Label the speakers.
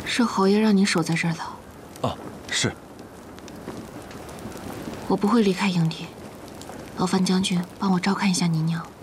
Speaker 1: 是侯爷让你守在这儿的。
Speaker 2: 哦，是。
Speaker 1: 我不会离开营地，劳烦将军帮我照看一下你娘。